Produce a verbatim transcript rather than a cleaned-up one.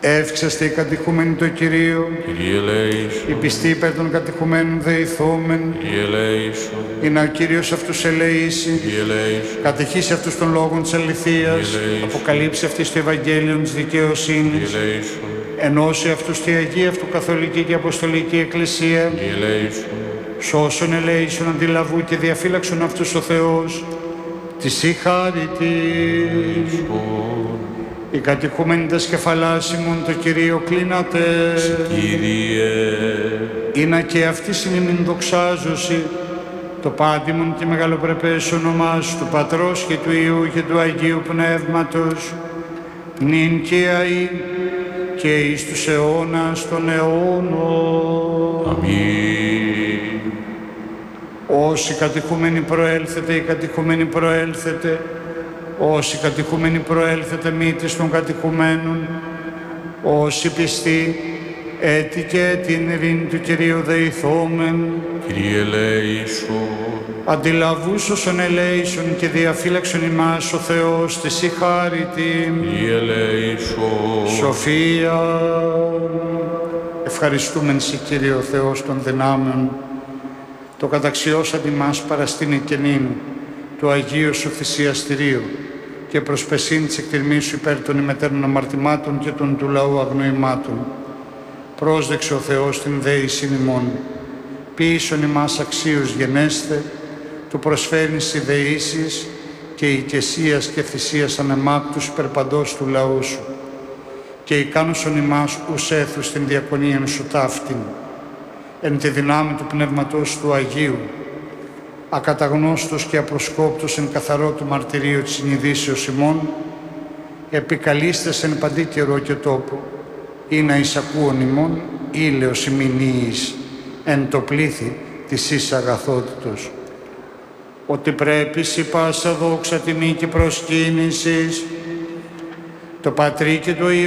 Εύξαστε οι κατηχούμενοι το Κυρίο, Kyrie eleison, οι πιστοί υπέρ των κατηχουμένων δεηθόμεν, Kyrie eleison, είναι ο Κύριος αυτούς ελεήσει, Kyrie eleison, κατεχύσει αυτούς των λόγων της αληθείας, Kyrie eleison, αποκαλύψει αυτής το Ευαγγέλιο της δικαιοσύνης, Kyrie eleison, ενώσει αυτούς τη Αγία αυτού Καθολική και Αποστολική Εκκλησία, Kyrie eleison, σώσον ελέησον αντιλαβού και διαφύλαξον αυτούς ο Θεός, της η χάρη της. Οι κατηχούμενοι τας κεφαλάς ημών το Κυρίο κλείνατε, Kyrie, είναι και αυτή συνημήν δοξάζωση, το πάντιμον και μεγαλοπρεπές όνομά σου, του Πατρός και του Υιού και του Αγίου Πνεύματος, νυν και αΐ και εις τους αιώνας των αιώνων. Αμήν. Όσοι κατηχούμενοι προέλθετε, οι κατηχούμενοι προέλθετε, όσοι κατηχούμενοι προέλθετε μήτης των κατηχουμένων, όσοι πιστοί, έτη και την ειρήνη του Κυρίου δεηθόμεν, Kyrie eleison, αντιλαβούς όσων ελέησον και διαφύλαξον ημάς ο Θεός της η χάρητη, Kyrie eleison, σοφία. Ευχαριστούμεν σε Κύριε ο Θεός των δυνάμεων, το καταξιώσαν ημάς παραστήνη καινήν του Αγίου σου θυσιαστηρίου και προσπεσήν της εκτιρμής σου υπέρ των ημετέρων αμαρτημάτων και των του λαού αγνοημάτων. Πρόσδεξε ο Θεός την δέησιν ημών, ποιήσον ημάς αξίους γενέστε, του προσφέρνεις οι δεήσεις και οικεσίας και θυσίας ανεμάκτους υπερπαντός του λαού σου, και ικάνωσον ημάς ους έθους την διακονίαν σου ταύτην, εν τη δυνάμει του Πνεύματος του Αγίου, ακαταγνώστος και απροσκόπτος εν καθαρό του μαρτυρίου της συνειδήσεως ημών, επικαλείστες εν παντή καιρό και τόπο, ή να εισακούον ημών, ήλαιος ημινίης, εν το πλήθη της εις αγαθότητος. Ότι πρέπει σοι πάσα δόξα τιμή και προσκύνησης, το Πατρί και το Υιό